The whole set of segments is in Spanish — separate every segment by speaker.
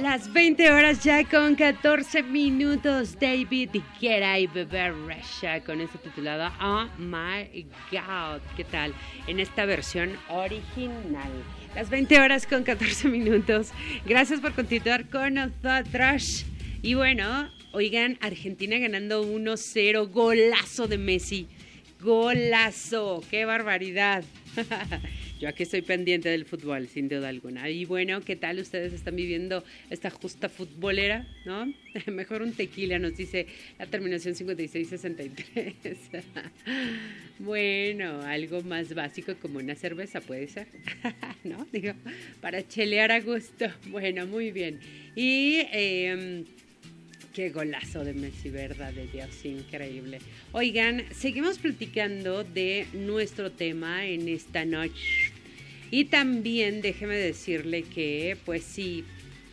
Speaker 1: Las 20 horas ya con 14 minutos. David Guetta y Bebe Rexha con esta titulada Oh My God. ¿Qué tal? En esta versión original. Las 20 horas con 14 minutos. Gracias por continuar con nosotros. Y bueno, oigan, Argentina ganando 1-0. Golazo de Messi. Golazo. ¡Qué barbaridad! Yo aquí estoy pendiente del fútbol, sin duda alguna. Y bueno, ¿qué tal ustedes están viviendo esta justa futbolera, no? Mejor un tequila, nos dice la terminación 5663. Bueno, algo más básico como una cerveza puede ser, ¿no? Digo, para chelear a gusto. Bueno, muy bien. Y qué golazo de Messi, verdad de Dios, increíble. Oigan, seguimos platicando de nuestro tema en esta noche. Y también déjeme decirle que, pues sí,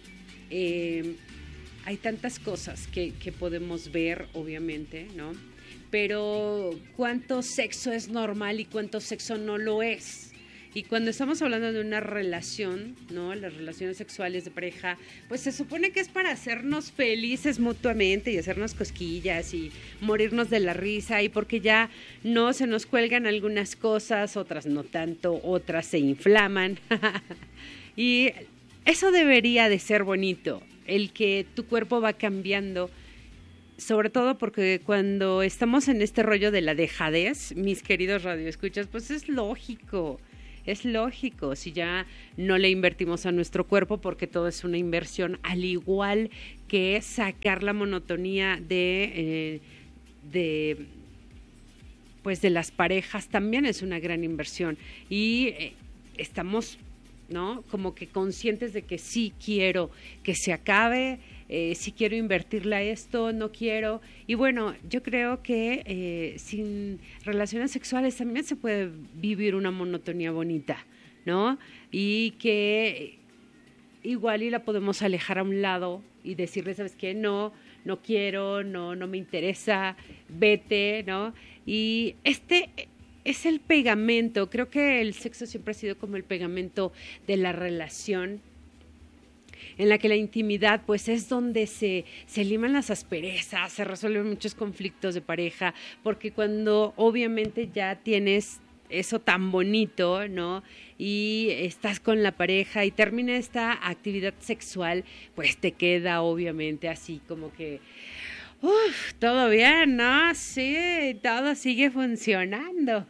Speaker 1: hay tantas cosas que podemos ver, obviamente, ¿no? Pero ¿cuánto sexo es normal y cuánto sexo no lo es? Y cuando estamos hablando de una relación, ¿no? Las relaciones sexuales de pareja, pues se supone que es para hacernos felices mutuamente y hacernos cosquillas y morirnos de la risa, y porque ya no se nos cuelgan algunas cosas, otras no tanto, otras se inflaman. Y eso debería de ser bonito, el que tu cuerpo va cambiando. Sobre todo porque cuando estamos en este rollo de la dejadez, mis queridos radioescuchas, pues es lógico. Es lógico, si ya no le invertimos a nuestro cuerpo, porque todo es una inversión, al igual que sacar la monotonía de las parejas, también es una gran inversión. Y estamos, ¿no? Como que conscientes de que sí quiero que se acabe, sí quiero invertirle a esto, no quiero. Y bueno, yo creo que sin relaciones sexuales también se puede vivir una monotonía bonita, ¿no? Y que igual y la podemos alejar a un lado y decirle, ¿sabes qué? No quiero, no me interesa, vete, ¿no? Y este es el pegamento. Creo que el sexo siempre ha sido como el pegamento de la relación, en la que la intimidad pues es donde se liman las asperezas, se resuelven muchos conflictos de pareja, porque cuando obviamente ya tienes eso tan bonito, ¿no? Y estás con la pareja y termina esta actividad sexual, pues te queda obviamente así como que todo bien, ¿no? Sí, todo sigue funcionando.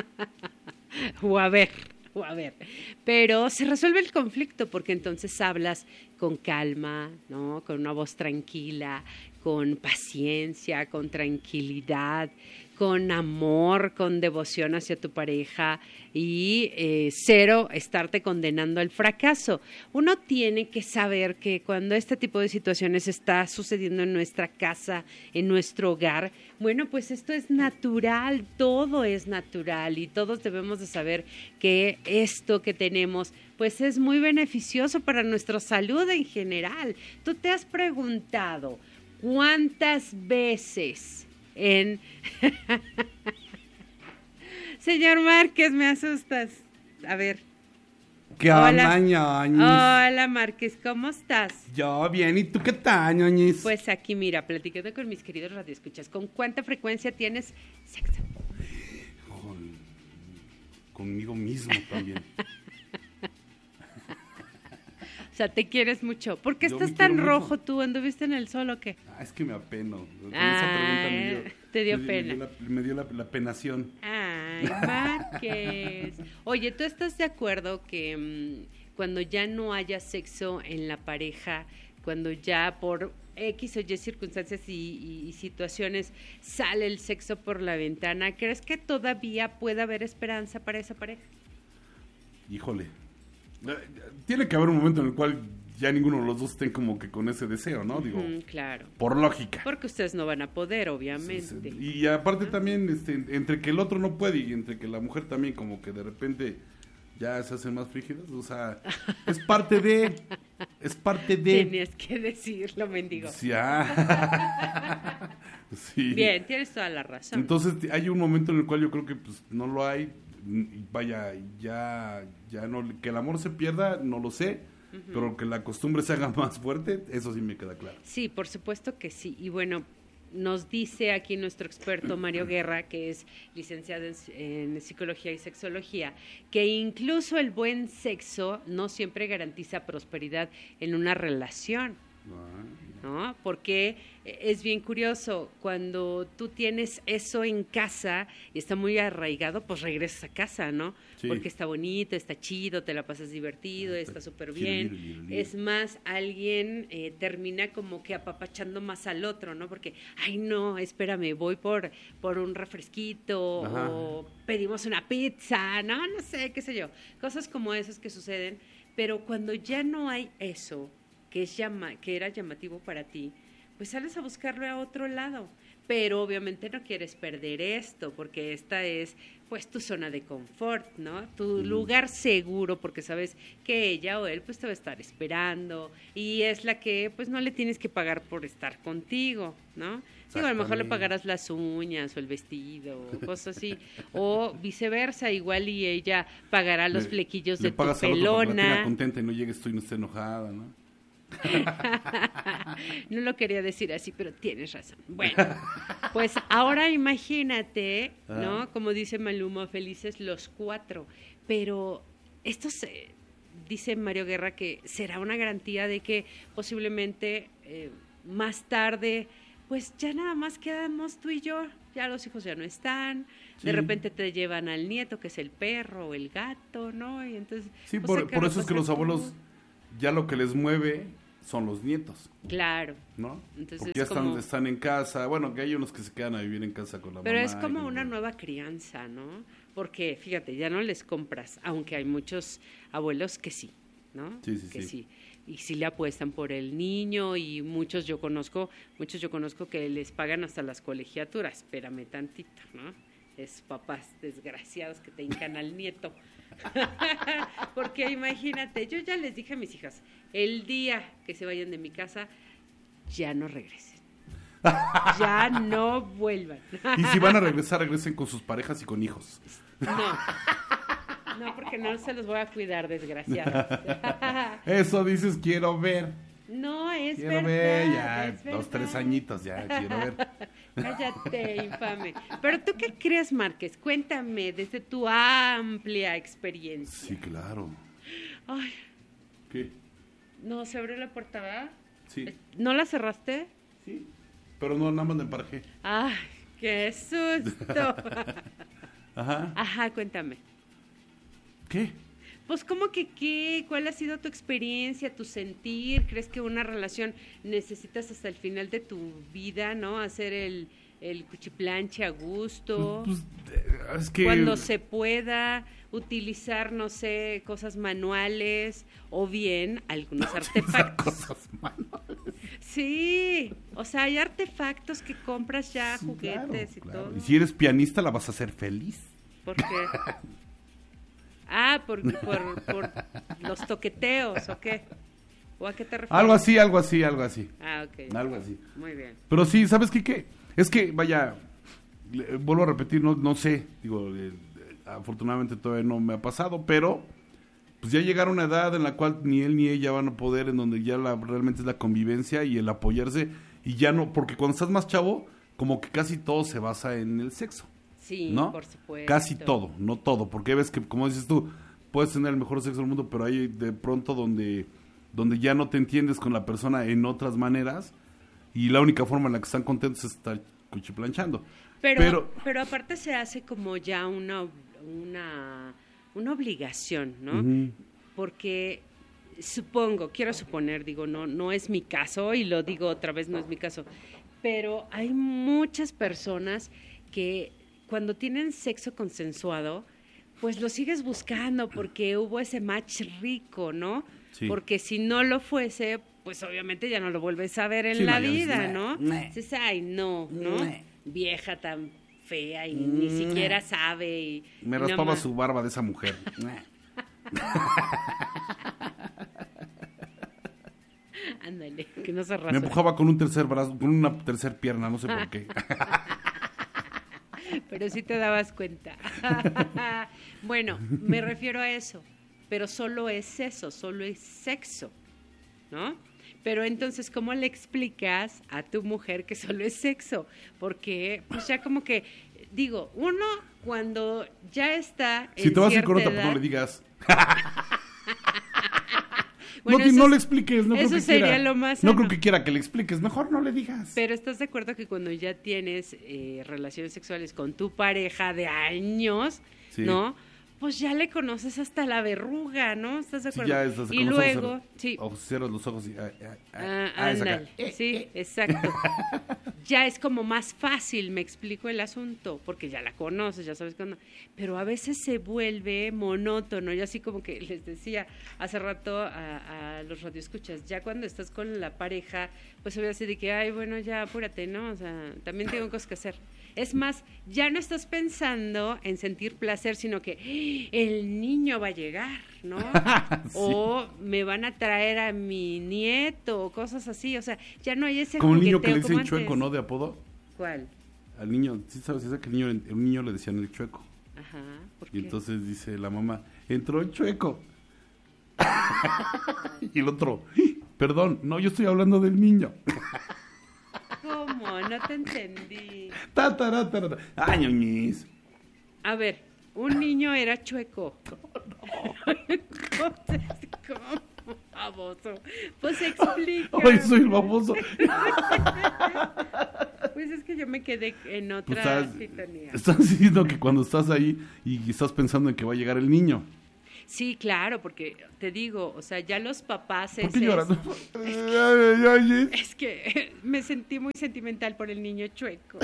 Speaker 1: O a ver, pero se resuelve el conflicto porque entonces hablas con calma, ¿no? Con una voz tranquila, con paciencia, con tranquilidad, con amor, con devoción hacia tu pareja y cero estarte condenando al fracaso. Uno tiene que saber que cuando este tipo de situaciones está sucediendo en nuestra casa, en nuestro hogar, bueno, pues esto es natural, todo es natural y todos debemos de saber que esto que tenemos pues es muy beneficioso para nuestra salud en general. ¿Tú te has preguntado cuántas veces Señor Márquez, me asustas? A ver.
Speaker 2: ¿Qué onda, ñoñis?
Speaker 1: Hola, Márquez, ¿cómo estás?
Speaker 2: Yo bien, ¿y tú qué tal, ñoñis?
Speaker 1: Pues aquí, mira, platicando con mis queridos radioescuchas, ¿con cuánta frecuencia tienes sexo?
Speaker 2: Conmigo mismo también.
Speaker 1: O sea, te quieres mucho. ¿Por qué estás tan rojo mucho? ¿Tú anduviste en el sol o qué?
Speaker 2: Es que me apeno. Con esa pregunta
Speaker 1: te dio pena.
Speaker 2: Me dio la penación.
Speaker 1: Ay, Márquez. Oye, ¿tú estás de acuerdo que cuando ya no haya sexo en la pareja, cuando ya por X o Y circunstancias y situaciones sale el sexo por la ventana, crees que todavía puede haber esperanza para esa pareja?
Speaker 2: Híjole. Tiene que haber un momento en el cual ya ninguno de los dos estén como que con ese deseo, ¿no? Digo,
Speaker 1: claro.
Speaker 2: Por lógica.
Speaker 1: Porque ustedes no van a poder, obviamente.
Speaker 2: Sí. Y aparte también, entre que el otro no puede y entre que la mujer también como que de repente ya se hacen más frígidas, o sea, es parte de...
Speaker 1: Tenías que decirlo, mendigo.
Speaker 2: Sí. Sí.
Speaker 1: Bien, tienes toda la razón.
Speaker 2: Entonces hay un momento en el cual yo creo que pues no lo hay. Vaya, ya no, que el amor se pierda, no lo sé, pero que la costumbre se haga más fuerte, eso sí me queda claro.
Speaker 1: Sí, por supuesto que sí. Y bueno, nos dice aquí nuestro experto Mario Guerra, que es licenciado en psicología y sexología, que incluso el buen sexo no siempre garantiza prosperidad en una relación, ¿no? Porque es bien curioso, cuando tú tienes eso en casa y está muy arraigado, pues regresas a casa, ¿no?
Speaker 2: Sí.
Speaker 1: Porque está bonito, está chido, te la pasas divertido, está súper bien. Es más, alguien termina como que apapachando más al otro, ¿no? Porque, ay, no, espérame, voy por un refresquito,
Speaker 2: Ajá.
Speaker 1: o pedimos una pizza, no sé, qué sé yo. Cosas como esas que suceden, pero cuando ya no hay eso, que era llamativo para ti, pues sales a buscarlo a otro lado. Pero obviamente no quieres perder esto, porque esta es pues tu zona de confort, ¿no? Tu lugar seguro, porque sabes que ella o él pues te va a estar esperando y es la que pues no le tienes que pagar por estar contigo, ¿no? Digo, a lo mejor le pagarás las uñas o el vestido o cosas así, o viceversa, igual y ella pagará los flequillos de tu pelona. Le pagas al otro para que la tenga
Speaker 2: contenta y no llegues tú y no esté enojada, ¿no?
Speaker 1: No lo quería decir así, pero tienes razón. Bueno, pues ahora imagínate, ¿no? Como dice Maluma, felices los cuatro. Pero esto dice Mario Guerra que será una garantía de que posiblemente más tarde, pues ya nada más quedamos tú y yo. Ya los hijos ya no están. Sí. De repente te llevan al nieto, que es el perro o el gato, ¿no? Y entonces,
Speaker 2: sí, por eso es que los abuelos ya lo que les mueve son los nietos.
Speaker 1: Claro.
Speaker 2: ¿No?
Speaker 1: Entonces,
Speaker 2: porque ya están en casa. Bueno, que hay unos que se quedan a vivir en casa con la mamá.
Speaker 1: Pero es como una nueva crianza, ¿no? Porque, fíjate, ya no les compras, aunque hay muchos abuelos que sí, ¿no? Sí. Y sí le apuestan por el niño y muchos yo conozco que les pagan hasta las colegiaturas. Espérame tantito, ¿no? Es papás desgraciados que te hincan al nieto. Porque imagínate, yo ya les dije a mis hijas, el día que se vayan de mi casa, ya no regresen. Ya no vuelvan.
Speaker 2: Y si van a regresar, regresen con sus parejas y con hijos.
Speaker 1: No, porque no se los voy a cuidar, desgraciados.
Speaker 2: Eso dices, quiero ver.
Speaker 1: No, es
Speaker 2: quiero
Speaker 1: verdad.
Speaker 2: Ver, ya,
Speaker 1: es
Speaker 2: 2, 3 añitos, ya, quiero ver.
Speaker 1: Cállate, infame. Pero ¿tú qué crees, Márquez? Cuéntame desde tu amplia experiencia.
Speaker 2: Sí, claro.
Speaker 1: Ay.
Speaker 2: ¿Qué?
Speaker 1: No, ¿se abrió la puerta, verdad?
Speaker 2: Sí.
Speaker 1: ¿No la cerraste?
Speaker 2: Sí, pero no, nada más la emparejé.
Speaker 1: Ay, qué susto.
Speaker 2: Ajá,
Speaker 1: cuéntame.
Speaker 2: ¿Qué?
Speaker 1: Pues, ¿cómo que qué? ¿Cuál ha sido tu experiencia, tu sentir? ¿Crees que una relación necesitas hasta el final de tu vida, ¿no? Hacer el cuchiplanche a gusto.
Speaker 2: Pues, es que...
Speaker 1: Cuando se pueda utilizar, no sé, cosas manuales o bien algunos artefactos.
Speaker 2: Cosas manuales.
Speaker 1: Sí, o sea, hay artefactos que compras ya, sí, juguetes
Speaker 2: claro.
Speaker 1: Todo.
Speaker 2: Y si eres pianista la vas a hacer feliz.
Speaker 1: ¿Por qué? Por los toqueteos, ¿o qué? ¿O a qué te refieres?
Speaker 2: Algo así.
Speaker 1: Ok.
Speaker 2: Algo así.
Speaker 1: Muy bien.
Speaker 2: Pero sí, ¿sabes qué? Es que, vaya, vuelvo a repetir, no sé, digo, afortunadamente todavía no me ha pasado, pero pues ya llegar a una edad en la cual ni él ni ella van a poder, en donde ya realmente es la convivencia y el apoyarse, y ya no, porque cuando estás más chavo, como que casi todo se basa en el sexo.
Speaker 1: Sí,
Speaker 2: ¿no?
Speaker 1: por supuesto.
Speaker 2: Casi todo, no todo, porque ves que, como dices tú, puedes tener el mejor sexo del mundo, pero hay de pronto donde ya no te entiendes con la persona en otras maneras, y la única forma en la que están contentos es estar cuchiplanchando.
Speaker 1: Pero aparte se hace como ya una obligación, ¿no? Uh-huh. Porque quiero suponer, digo, no es mi caso, y lo digo otra vez, no es mi caso, pero hay muchas personas que cuando tienen sexo consensuado, pues lo sigues buscando porque hubo ese match rico, ¿no? Sí. Porque si no lo fuese, pues obviamente ya no lo vuelves a ver en la vida, ¿no? Dices, ay, no, vieja tan fea y ni siquiera sabe. Y
Speaker 2: me raspaba su barba de esa mujer.
Speaker 1: Ándale, que no se raspa.
Speaker 2: Me empujaba con un tercer brazo, con una tercer pierna, no sé por qué.
Speaker 1: Pero sí te dabas cuenta. Bueno, me refiero a eso. pero solo es eso, solo es sexo, ¿no? Pero entonces, ¿cómo le explicas a tu mujer que solo es sexo? Porque, pues ya como que, digo, uno cuando ya está en
Speaker 2: Si te vas a ir con
Speaker 1: cierta
Speaker 2: otra, pues no
Speaker 1: edad-
Speaker 2: le digas.
Speaker 1: Bueno,
Speaker 2: no,
Speaker 1: eso
Speaker 2: no
Speaker 1: es-
Speaker 2: le expliques, no creo
Speaker 1: eso
Speaker 2: que
Speaker 1: sería
Speaker 2: quiera.
Speaker 1: lo más
Speaker 2: No
Speaker 1: sano.
Speaker 2: creo que quiera que le expliques, mejor no le digas.
Speaker 1: Pero ¿estás de acuerdo que cuando ya tienes relaciones sexuales con tu pareja de años,
Speaker 2: Sí.
Speaker 1: ¿no? Pues ya le conoces hasta la verruga, ¿no? ¿Estás de
Speaker 2: Sí,
Speaker 1: acuerdo?
Speaker 2: ya estás
Speaker 1: Y
Speaker 2: con los
Speaker 1: luego,
Speaker 2: ojos,
Speaker 1: sí.
Speaker 2: ojos, cierras los ojos y...
Speaker 1: Ándale, sí, exacto. Ya es como más fácil, me explico el asunto, porque ya la conoces, ya sabes cuándo. Pero a veces se vuelve monótono, y así como que les decía hace rato a los radioescuchas, ya cuando estás con la pareja, pues se ve así de que, ay, bueno, ya apúrate, ¿no? O sea, también tengo cosas que hacer. Es más, ya no estás pensando en sentir placer, sino que el niño va a llegar, ¿no?
Speaker 2: Sí.
Speaker 1: O me van a traer a mi nieto, o cosas así. O sea, ya no hay ese
Speaker 2: Como el niño que
Speaker 1: jugueteo
Speaker 2: le
Speaker 1: como
Speaker 2: dicen chueco,
Speaker 1: antes.
Speaker 2: ¿no? De apodo.
Speaker 1: ¿Cuál?
Speaker 2: Al niño, ¿sí sabes esa que un niño le decían el chueco?
Speaker 1: Ajá, ¿por
Speaker 2: Y
Speaker 1: qué?
Speaker 2: entonces dice la mamá, entró el chueco. Y el otro, perdón, no, yo estoy hablando del niño.
Speaker 1: ¿Cómo? No te entendí.
Speaker 2: Ta, ta, ta, ta. Ay, ñoñis.
Speaker 1: A ver, un niño era chueco. ¿Cómo? Baboso. Pues explica.
Speaker 2: Ay, soy el baboso.
Speaker 1: Pues es que yo me quedé en
Speaker 2: Pues
Speaker 1: otra sintonía.
Speaker 2: estás diciendo que cuando estás ahí y estás pensando en que va a llegar el niño.
Speaker 1: Sí, claro, porque te digo, o sea, ya los papás
Speaker 2: ¿Por qué lloras?
Speaker 1: Es que me sentí muy sentimental por el niño chueco.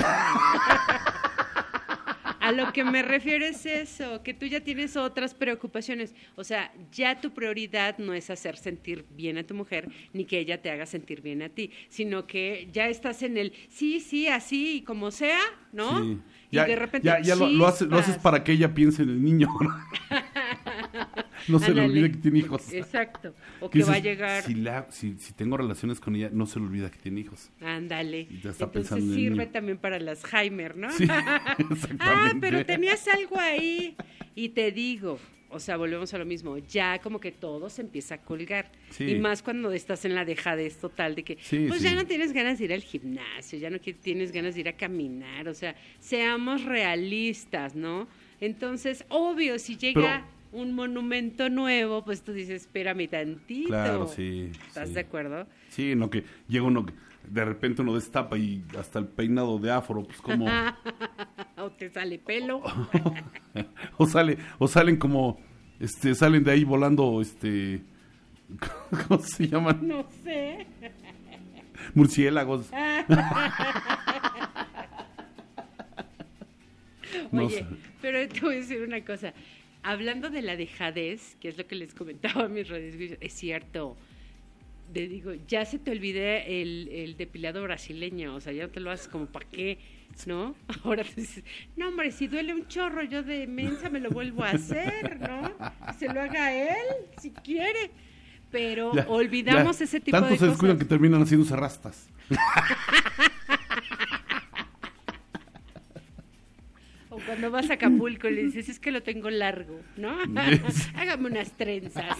Speaker 1: A lo que me refiero es eso, que tú ya tienes otras preocupaciones. O sea, ya tu prioridad no es hacer sentir bien a tu mujer, ni que ella te haga sentir bien a ti, sino que ya estás en el sí, así y como sea, ¿no?
Speaker 2: Sí.
Speaker 1: Y de repente
Speaker 2: ya lo haces
Speaker 1: chispas.
Speaker 2: para que ella piense en el niño. No se le
Speaker 1: Ándale.
Speaker 2: olvide que tiene hijos.
Speaker 1: Exacto. O
Speaker 2: Que
Speaker 1: que va a
Speaker 2: dices,
Speaker 1: llegar.
Speaker 2: Si tengo relaciones con ella, no se le olvida que tiene hijos.
Speaker 1: Ándale.
Speaker 2: Y ya está
Speaker 1: Entonces
Speaker 2: pensando en el
Speaker 1: sirve
Speaker 2: niño.
Speaker 1: también para las Heimer, ¿no?
Speaker 2: Sí, exactamente.
Speaker 1: Ah, pero tenías algo ahí. Y te digo, o sea, volvemos a lo mismo. Ya como que todo se empieza a colgar.
Speaker 2: Sí.
Speaker 1: Y más cuando estás en la dejadez total de que,
Speaker 2: Sí,
Speaker 1: pues
Speaker 2: sí.
Speaker 1: ya no tienes ganas de ir al gimnasio, ya no tienes ganas de ir a caminar. O sea, seamos realistas, ¿no? Entonces, obvio, si llega un monumento nuevo, pues tú dices, espérame tantito.
Speaker 2: Claro, sí.
Speaker 1: ¿Estás
Speaker 2: sí.
Speaker 1: de acuerdo?
Speaker 2: Sí, no que llega uno que de repente uno destapa y hasta el peinado de afro, pues como
Speaker 1: O te sale pelo.
Speaker 2: o salen como salen de ahí volando ¿cómo se llaman?
Speaker 1: No sé.
Speaker 2: Murciélagos. No
Speaker 1: Oye,
Speaker 2: sé.
Speaker 1: pero te voy a decir una cosa. Hablando de la dejadez, que es lo que les comentaba a mis radioescuchas, es cierto. Te digo, ya se te olvidé el depilado brasileño, o sea, ya no te lo haces como para qué, ¿no? Ahora te dices, no, hombre, si duele un chorro, yo de mensa me lo vuelvo a hacer, ¿no? Que se lo haga él, si quiere. Pero
Speaker 2: Ya,
Speaker 1: olvidamos
Speaker 2: ya.
Speaker 1: ese tipo
Speaker 2: Tanto
Speaker 1: de
Speaker 2: se descuidan
Speaker 1: cosas.
Speaker 2: que terminan haciéndose rastas.
Speaker 1: O cuando vas a Acapulco le dices, es que lo tengo largo, ¿no?
Speaker 2: Yes.
Speaker 1: Hágame unas trenzas.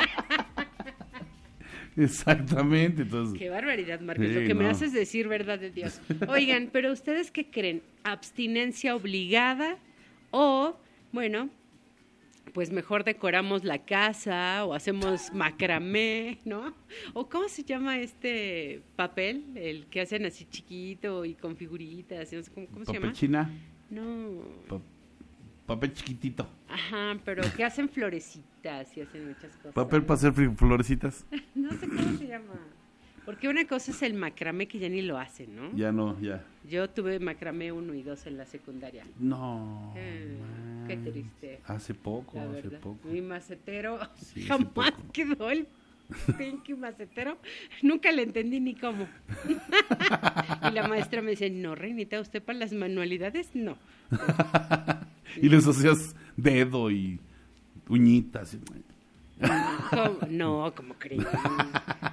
Speaker 2: Exactamente, entonces.
Speaker 1: Qué barbaridad, Marcos.
Speaker 2: Sí,
Speaker 1: Lo que me
Speaker 2: no.
Speaker 1: haces decir verdad de Dios. Oigan, pero ¿ustedes qué creen? ¿Abstinencia obligada? O, bueno, pues mejor decoramos la casa o hacemos macramé, ¿no? ¿O cómo se llama este papel? El que hacen así chiquito y con figuritas. No sé, ¿cómo se
Speaker 2: Papel
Speaker 1: llama?
Speaker 2: china,
Speaker 1: No.
Speaker 2: papel chiquitito.
Speaker 1: Ajá, pero que hacen florecitas y hacen muchas cosas.
Speaker 2: Papel para hacer florecitas.
Speaker 1: No sé cómo se llama. Porque una cosa es el macramé que ya ni lo hacen, ¿no?
Speaker 2: Ya no, ya.
Speaker 1: Yo tuve macramé 1 y 2 en la secundaria.
Speaker 2: No.
Speaker 1: Qué
Speaker 2: man.
Speaker 1: triste.
Speaker 2: Hace poco,
Speaker 1: La
Speaker 2: hace
Speaker 1: verdad.
Speaker 2: poco.
Speaker 1: Mi macetero
Speaker 2: Sí, hace
Speaker 1: jamás
Speaker 2: poco.
Speaker 1: quedó el pinky macetero. Nunca le entendí ni cómo. Y la maestra me dice, no, Reinita, usted para las manualidades, no.
Speaker 2: Y les hacías dedo y uñitas.
Speaker 1: ¿Cómo? No, como creí. No,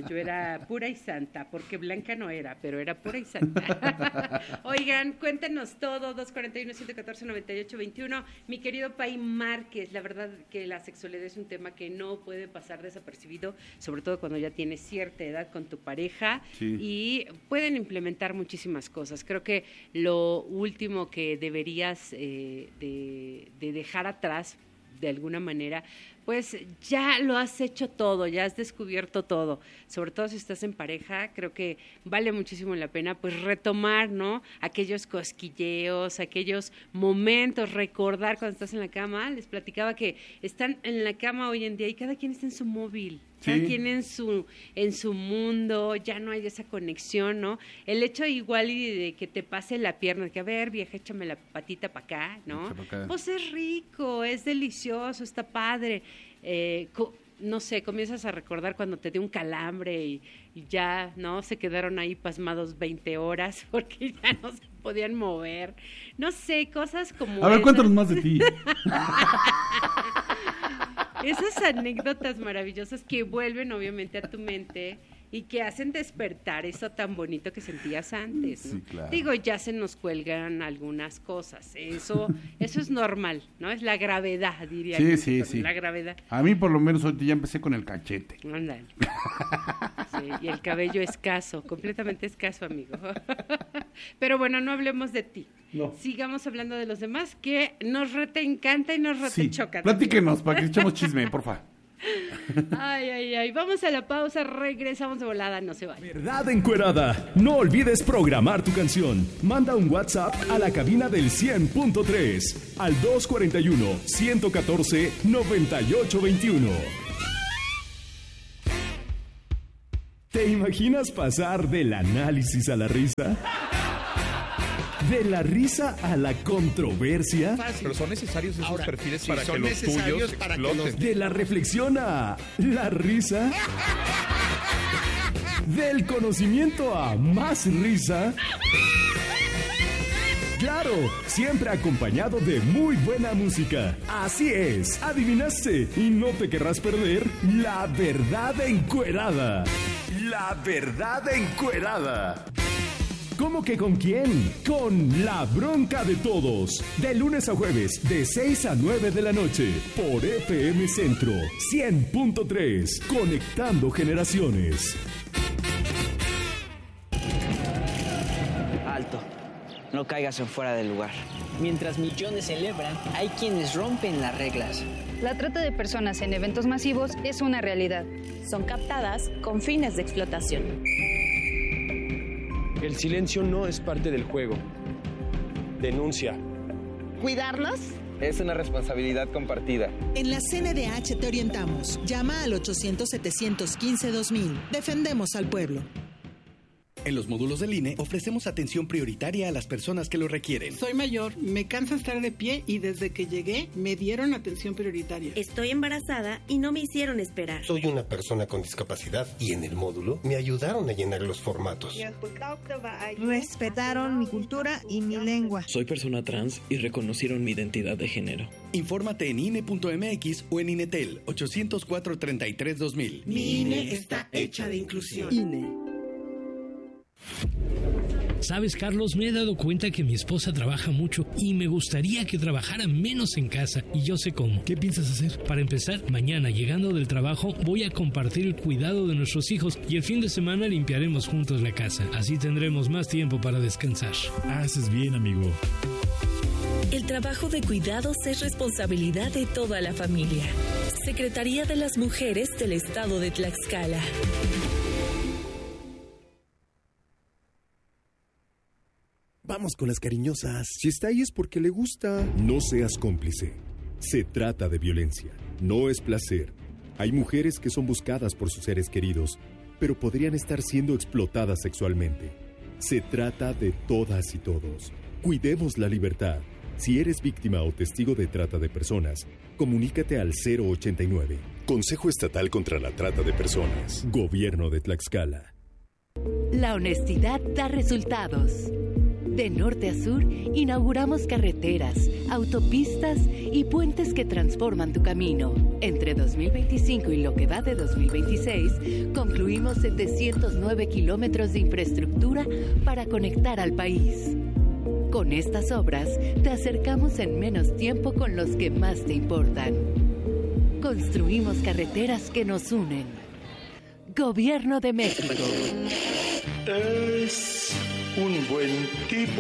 Speaker 1: yo era pura y santa, porque blanca no era, pero era pura y santa. Oigan, cuéntenos todo, 241-114-9821. Mi querido Pay Márquez, la verdad que la sexualidad es un tema que no puede pasar desapercibido, sobre todo cuando ya tienes cierta edad con tu pareja, sí. Y pueden implementar muchísimas cosas. Creo que lo último que deberías de dejar atrás, de alguna manera, pues ya lo has hecho todo, ya has descubierto todo, sobre todo si estás en pareja. Creo que vale muchísimo la pena pues retomar, ¿no? Aquellos cosquilleos, aquellos momentos, recordar cuando estás en la cama. Les platicaba que están en la cama hoy en día y cada quien está en su móvil, cada quien en su mundo, ya no hay esa conexión, ¿no? El hecho igual y de que te pase la pierna, de que a ver, vieja, échame la patita para acá, ¿no? Pues es rico, es delicioso, está padre. No sé, comienzas a recordar cuando te dio un calambre y ya, ¿no? Se quedaron ahí pasmados 20 horas porque ya no se podían mover. No sé, cosas como
Speaker 2: A ver, cuéntanos más de ti.
Speaker 1: Esas anécdotas maravillosas que vuelven obviamente a tu mente y que hacen despertar eso tan bonito que sentías antes, ¿no? Sí, claro. Digo, ya se nos cuelgan algunas cosas, eso es normal, ¿no? Es la gravedad, diría yo. Sí. La gravedad.
Speaker 2: A mí por lo menos hoy ya empecé con el cachete.
Speaker 1: Ándale. Sí, y el cabello escaso, completamente escaso, amigo. Pero bueno, no hablemos de ti. No. Sigamos hablando de los demás, que nos encanta y nos choca.
Speaker 2: Platíquenos para que echemos chisme, porfa.
Speaker 1: Ay, vamos a la pausa, regresamos de volada, no se vayan.
Speaker 3: Verdad encuerada, no olvides programar tu canción. Manda un WhatsApp a la cabina del 100.3 al 241-114-9821. ¿Te imaginas pasar del análisis a la risa? ¿De la risa a la controversia?
Speaker 4: Pero son necesarios esos perfiles para que los tuyos exploten.
Speaker 3: ¿De la reflexión a la risa? ¿Del conocimiento a más risa? Claro, siempre acompañado de muy buena música. Así es, adivinaste y no te querrás perder La Verdad Encuerada. La Verdad Encuerada. ¿Cómo que con quién? Con La Bronca de Todos. De lunes a jueves, de 6 a 9 de la noche. Por FM Centro 100.3. Conectando generaciones.
Speaker 5: Alto. No caigas en fuera del lugar. Mientras millones celebran, hay quienes rompen las reglas.
Speaker 6: La trata de personas en eventos masivos es una realidad.
Speaker 7: Son captadas con fines de explotación.
Speaker 8: El silencio no es parte del juego. Denuncia.
Speaker 9: ¿Cuidarnos?
Speaker 10: Es una responsabilidad compartida.
Speaker 9: En la CNDH te orientamos. Llama al 800-715-2000. Defendemos al pueblo.
Speaker 11: En los módulos del INE ofrecemos atención prioritaria a las personas que lo requieren.
Speaker 12: Soy mayor, me cansa estar de pie y desde que llegué me dieron atención prioritaria.
Speaker 13: Estoy embarazada y no me hicieron esperar.
Speaker 14: Soy una persona con discapacidad y en el módulo me ayudaron a llenar los formatos.
Speaker 15: Respetaron mi cultura y mi lengua.
Speaker 16: Soy persona trans y reconocieron mi identidad de género.
Speaker 11: Infórmate en INE.mx o en INETEL 804-33-2000.
Speaker 9: Mi INE está hecha de inclusión. INE.
Speaker 17: Sabes, Carlos, me he dado cuenta que mi esposa trabaja mucho y me gustaría que trabajara menos en casa, y yo sé cómo. ¿Qué piensas hacer? Para empezar, mañana llegando del trabajo voy a compartir el cuidado de nuestros hijos y el fin de semana limpiaremos juntos la casa. Así tendremos más tiempo para descansar.
Speaker 18: Haces bien, amigo.
Speaker 19: El trabajo de cuidados es responsabilidad de toda la familia. Secretaría de las Mujeres del Estado de Tlaxcala.
Speaker 20: Vamos con las cariñosas. Si está ahí es porque le gusta.
Speaker 3: No seas cómplice. Se trata de violencia. No es placer. Hay mujeres que son buscadas por sus seres queridos, pero podrían estar siendo explotadas sexualmente. Se trata de todas y todos. Cuidemos la libertad. Si eres víctima o testigo de trata de personas, comunícate al 089. Consejo Estatal contra la Trata de Personas. Gobierno de Tlaxcala.
Speaker 21: La honestidad da resultados.
Speaker 18: De norte a sur, inauguramos carreteras, autopistas y puentes que transforman tu camino. Entre 2025 y lo que va de 2026, concluimos 709 kilómetros de infraestructura para conectar al país. Con estas obras, te acercamos en menos tiempo con los que más te importan. Construimos carreteras que nos unen. Gobierno de México.
Speaker 21: Es un buen tipo.